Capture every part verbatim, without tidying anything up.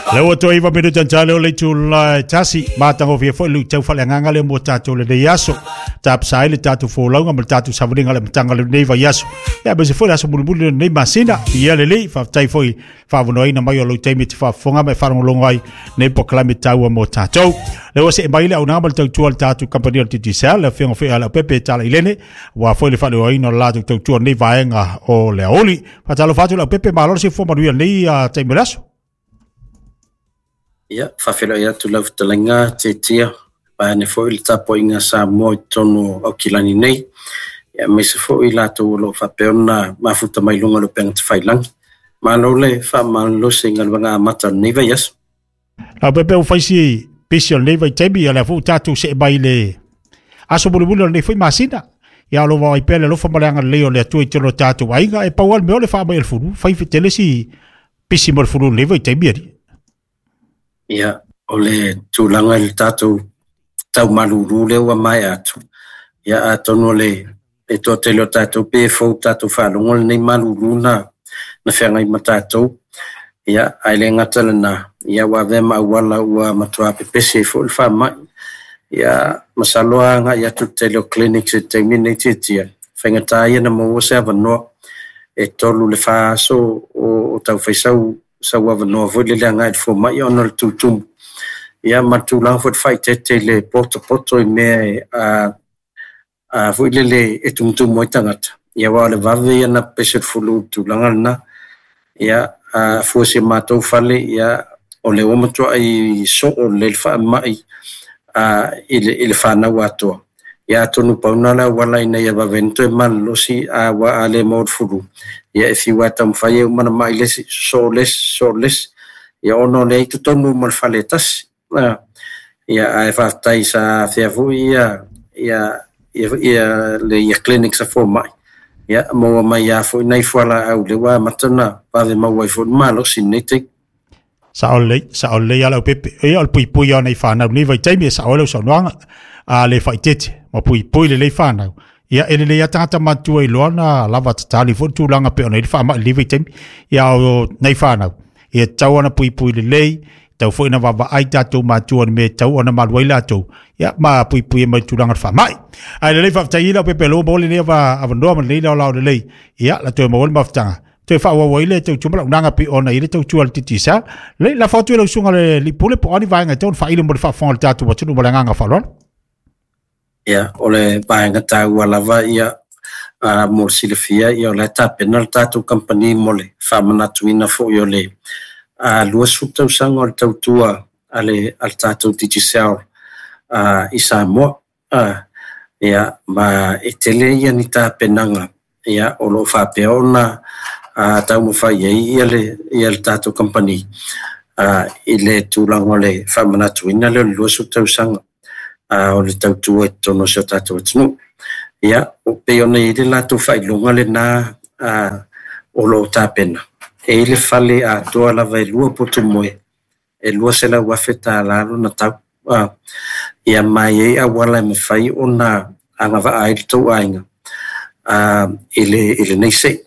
Lewa to iwa minu janjale o leitu la tasi matango via fo lu tau fale nganga le mo tatu le de yaso tap sai le tatu fo longa mo tatu savringa le tanga le neva yaso ya be se fo la so bulbul ne masina ia le le fa tai foi fa vono ina mai o lu temi fa fonga me fa longai ne poklami tau mo tatu lewa se mai le una mo tatu tatu company o titi sel le fengo fe ala pepe tala ilene wa fo le fa le ina la tatu ne vaenga o le oli fa talo fa la pepe malo se fo ma ria le a temeraso. Ya, whawhero ia tu lau talenga te tia, pa ne fo il tapo inga sa moi tono au kilani nei. Ya, me se fo i lato lo whapeona mafuta mai lunga lo penga te whailang. Ma lo le wha ma lo se inga wanga mata nei vai as. La pepe u whaisi pisi o nei vai tebi, ala fu tatu se bai le aso bulu bulu nei fai masina. Ya lo vai pele lo whamaranga leo le atu i tino tatu wainga, e paual meo le wha mai el furu, whai fitele si pisi mo el furu nei vai tebi ari. Ia, o le tūlanga le tātou tau maluru leo a mai atu. Ia, atono le e tō te leo tātou pē fau tātou whālongo le nei maluru na na whengai ma tātou. Ia, aile ngatala na, ia wawe mauala ua matua pepese e fo le wha mai. Ia, masaloa nga ia tu te leo clinics e te mine te tia. Whengata ia na maua se avanoa e tolu le wha so o, o tau whaisau sa wa no vo le nga fo mai ona tu tu ya matu la fo fight te le poto poto me a a vo le le e tu tu mo tangata ya wa le va ve na pese fulu tu la na ya a fo se mato fale ya o le o mato ai so o le fa mai a il il fa na wato ya tonu pauna la wala ina ya va vento mal lo si a wa ale mo fulu ya if you watam faye mana mai les so les so les ya ono le tu tonu mal faletas ya ai fa tai sa fevu ya ya ya le ya clinic sa for mai ya mo mai ya fo nei fola au le wa matana pa de mo wa fo malo sinetic sa ole sa ole ya lo pepe e al pui pui nei fa na ni vai taimi sa ole so no a le faitete mo pui pui le le fa na ia ele le tata matua i loana lava tatali fo tu langa pe ona i fa ma live tem ia o nei fa na ia tau ana pui pui le le tau fo ina va ai tatu matua me tau ona malwaila tu ia ma pui pui mai tu langa fa mai ai le fa tai la pe pelo bol le va avando ma le la le le ia la tu mo ma fta tu fa wa ile tu tu langa pe ona ile tu tu al titisa le la foto le sunga le li pule po ani va nga tu fa ile mo fa fon tatu wa tu mo langa fa lon. Ya, ole paenga tau alava ia a mo silfia ia le tapenal tatu company mole famana tuina fo yo le a lua suta usanga o tau tua ale al tatu digital a isa mo a ia ma etele ia ni tapenanga ia o lo fa peona a tau mo fa ia le ia le tatu company a ile tu langole famana tuina le lua suta usanga a o le tautu e tono se tatu atunu ia o pe ona i le latu whailunga le na a o lo tapena e le fale a toa lava e lua poto moe e lua se la wafeta lalo na tau a ia mai e a wala me whai o na anga wa aile tau ainga a ele ele nei se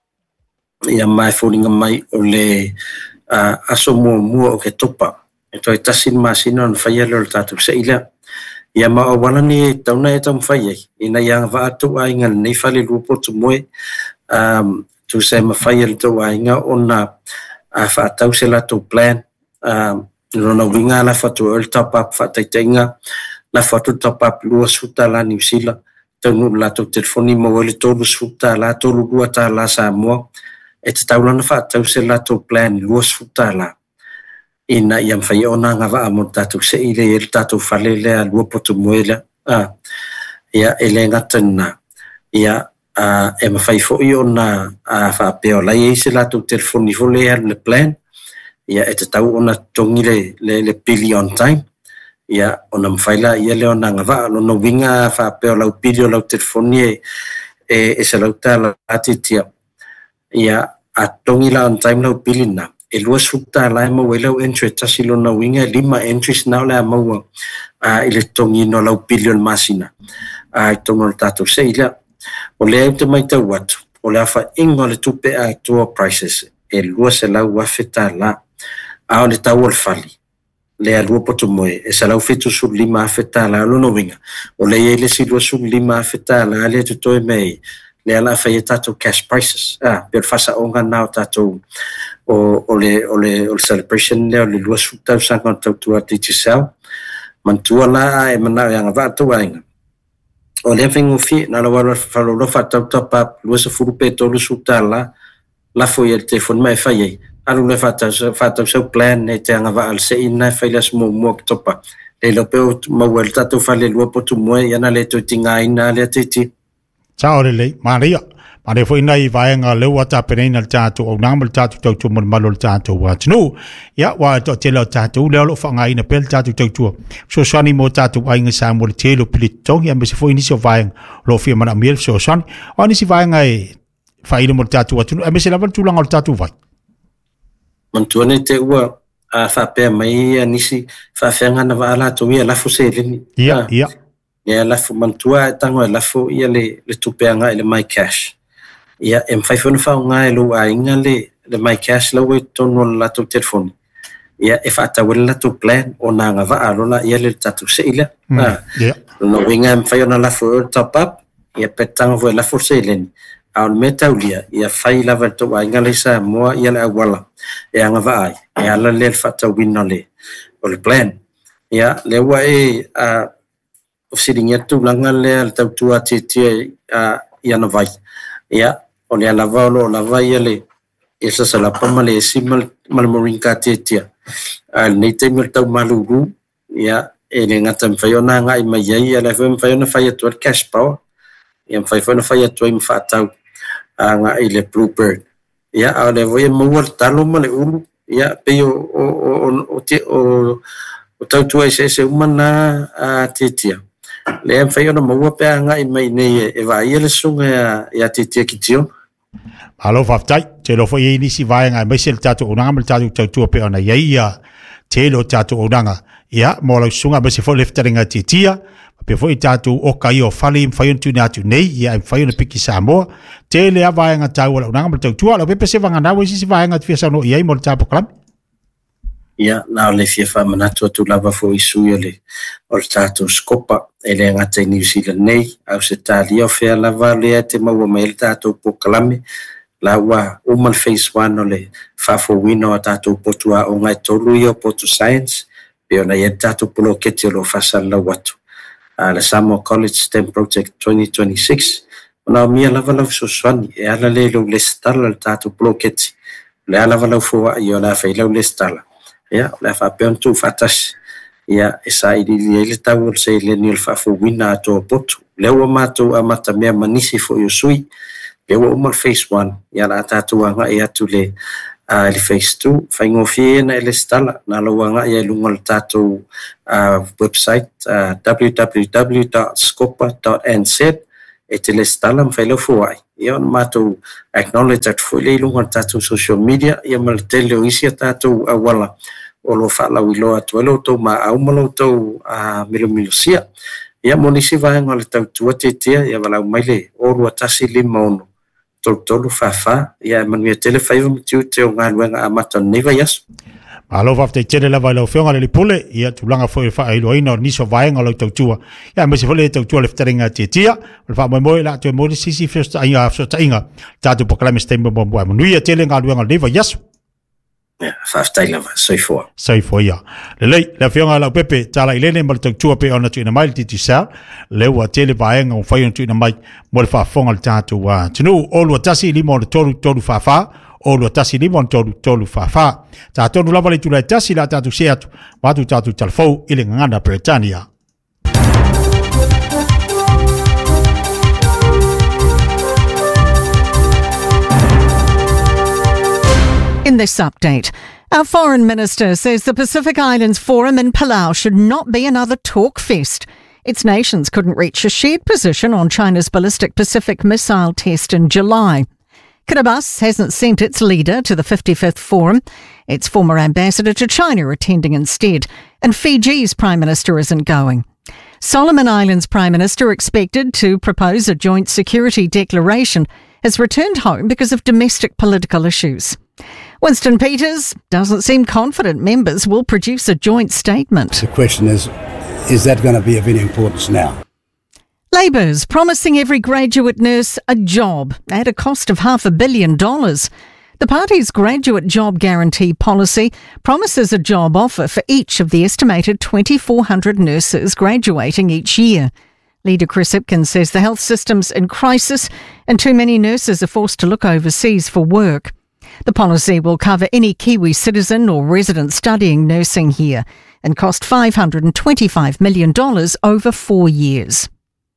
ia mai fōringa mai o le a aso mua mua o ke topa e toi tasin masina on whai alo le tatu se ila ia ma wala ni tauna e tam fai ina yang va atu ainga nei fale lupo tu moe um tu se ma fai el to ainga ona a fa tau se la to plan um no winga la fa to el top up fa taitenga la fa to top up lu suta la New Zealand tonu la to telefoni mo le to suta la to lu ta la sa mo e tau la fa tau se la to plan lu suta la ina iam fai ona nga va mo tatu se ile el tatu fale le a lua poto moela a ia ele ngatana ia a e ma fai fo i ona a fa peo la i se la tu telefoni fo le le plan ia e tau ona tongi le le, le pili on time ia ona mfai la ia le ona nga va no winga fa peo la pili la telefoni e e se la tala atitia ia a tongi la on time la pili na e lua suta la mo welo entry tasilo na winga lima entries na la mo a ile tongi no la billion masina a tongo tatu seila o le te mai ta wat o la fa ingo le tupe a to prices e lua se la wa feta la a o le tau o le fali le alua poto moe e salau fetu su lima afeta la lo no winga o le ye le silua su lima afeta la le tu toi mei le ala fai tato cash prices ah per fasa onga na tato o o le o le o le celebration le o le lua su tau sanga tau tua titi sao mantua la e mana yang va to ainga o le fingo fi na la wala fa lo fa tau top up lua se furu pe to lu su tala la foi el telefon mai fai alu le fata fata so plan e te anga va al se ina fai las mo mo topa le lo pe ma wel tato fa le lo potu mo ya na le to tinga ina le titi ciao le maria ma le foi nai vai nga le wata penina le tato o namal tato to to mo malo le tato wa tnu ya wa to te lo tato le lo fa nga ina pel tato to to so sani mo tato ai nga sa mo le te lo plito ya me se foi ni so vai lo fi mana mil so sani oni si vai nga e fa ina mo tato wa tnu me se la tu lang al tato vai mantuane te ua a fa pe mai nisi fa fenga na vala to ia la fu se le ia ia ia la fu mantua tango la fu ia le le tupeanga le my cash ia em fa fona fa nga lo a inga le le my cash lo we tono la to telefone ia e fa ta wala to plan ona nga va alo la ia le tatu se ile ah ia no winga em fa ona la fu top up ia petango vo la fu se le al metaulia ia fai lava to wa inga le sa mo ia la wala e anga vai e ala le fata wino le o le plan ia le wa e a o siringa tu langa le al tau tua titi a ia na vai ia o le ala va lo la vai le e sa sala pama le simal mal morinka titi al nei te mil tau maluru ia e le ngata mfaiona nga i mai ia le mfaiona fai to cash power ia mfaiona fai to im fatau anga ile bluebird ia ale voe mo talo male ulu ia pe o o o te o o tau tu ese se umana a titia le fa yo no mo pe anga i mai nei e va ia le sunga ia titia kitio alo fa tai te lo fo i ni si vai nga mai sel tatu ona mal tatu tau tu pe ona ia te lo tatu ona ia mo lo sunga be se fo lefteringa titia pe foi tatu o kai o fali fai tu na tu nei ia fai na piki samo te le ava nga tau o na ngam tu ala pe se vanga na wisi vai nga fisa no ia mo tapo klam ia na le fia mana tu tu lava fo isu le o tatu skopa ele nga te New Zealand nei au se tali o fe lava le te mo me tatu po klame la wa o mal face one le fa fo wino tatu potua o nga tolu yo potu science pe ona ia tatu polo kete lo fa la watu Uh, le Samoa College STEM Project twenty twenty-six. Ona mia lava lau so swani e ala le lo le stala le tatu bloketi. Le ala lau fua i o la fai lau le stala. Ia, le fa peon tu fatas. Ia, e sa i li le tau se le ni le fa fu wina ato potu. Le ua matu a mata mea manisi fo yo sui. Le ua umar phase one. Ia la tatu anga e atu le uh, le phase two. Fai ngofie na le stala. Na lo anga ia lunga le tatu Uh, website uh, w w w dot scopa dot n z e te le stala mwhai lau fuai. Ia on mātou acknowledge at fuile ilunga tātou social media ia ma le tele o isi a tātou awala o lo whaalau i loa tu alo tau ma au malau tau uh, milo milo sia. Ia mo nisi vaenga le tau tua te tia ia walau maile oru atasi lima ono tolu tolu whawha ia manuia tele whaiva mtiu te o ngā luenga a mata neva yasu. Alo fa te tele la vai lo fionga le pule ia tulanga foi fa ilo ino ni so vai ngalo tau tua ia me se fole tau tua le fteringa titia le fa mo mo la tu mo si si first ai so tainga tatu proclaim stem bo bo mo ia tele ngalu ngal leva yes ja fa style va so fo so fo ia le le la fionga la pepe tala ile ne mo tau tua pe ona tu na mai titi sa le wa tele vai ngau fa yon tu na mai mo fa fonga tatu wa tunu all wa tasi limo tolu tolu fa fa o lo tasi ni mon tolu tolu fa fa ta tonu lava le tula tasi la tatu seatu watu tatu talfou ile ngana Britannia. In this update, our foreign minister says the Pacific Islands Forum in Palau should not be another talk fest. Its nations couldn't reach a shared position on China's ballistic Pacific missile test in July. Kiribati hasn't sent its leader to the fifty-fifth Forum, its former ambassador to China attending instead, and Fiji's Prime Minister isn't going. Solomon Islands Prime Minister, expected to propose a joint security declaration, has returned home because of domestic political issues. Winston Peters doesn't seem confident members will produce a joint statement. The question is, is that going to be of any importance now? Labour's promising every graduate nurse a job at a cost of half a billion dollars. The party's graduate job guarantee policy promises a job offer for each of the estimated twenty-four hundred nurses graduating each year. Leader Chris Ipkin says the health system's in crisis and too many nurses are forced to look overseas for work. The policy will cover any Kiwi citizen or resident studying nursing here and cost five hundred twenty-five million dollars over four years.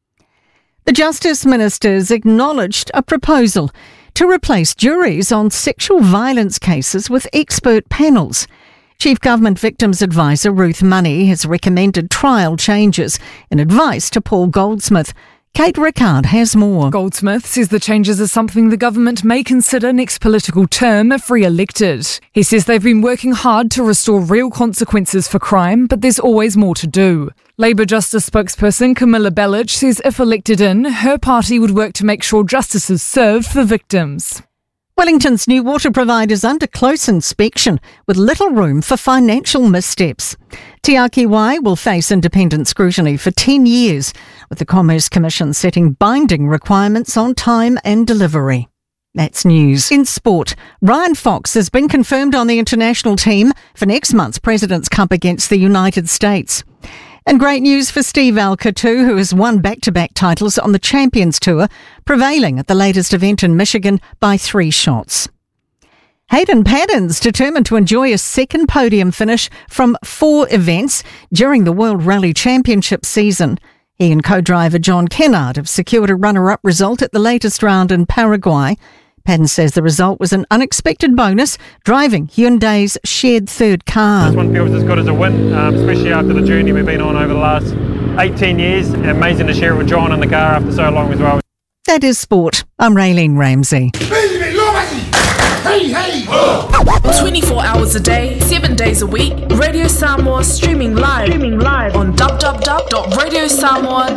The Justice Ministers acknowledged a proposal to replace juries on sexual violence cases with expert panels. Chief Government Victims Advisor Ruth Money has recommended trial changes in advice to Paul Goldsmith. Kate Rickard has more. Goldsmith says the changes are something the government may consider next political term if re-elected. He says they've been working hard to restore real consequences for crime, but there's always more to do. Labour Justice spokesperson Camilla Bellich says if elected in, her party would work to make sure justice is served for victims. Wellington's new water provider is under close inspection with little room for financial missteps. Te Aki Wai will face independent scrutiny for ten years, with the Commerce Commission setting binding requirements on time and delivery. That's news. In sport, Ryan Fox has been confirmed on the international team for next month's President's Cup against the United States. And great news for Steve Alcatoo, who has won back-to-back titles on the Champions Tour, prevailing at the latest event in Michigan by three shots. Hayden Paddon's determined to enjoy a second podium finish from four events during the World Rally Championship season. He and co-driver John Kennard have secured a runner-up result at the latest round in Paraguay. Paddon says the result was an unexpected bonus, driving Hyundai's shared third car. This one feels as good as a win, um, especially after the journey we've been on over the last eighteen years. Amazing to share it with John in the car after so long as well. That is sport. I'm Raylene Ramsey. twenty-four hours a day, seven days a week. Radio Samoa streaming live, streaming live on w w w dot radio samoa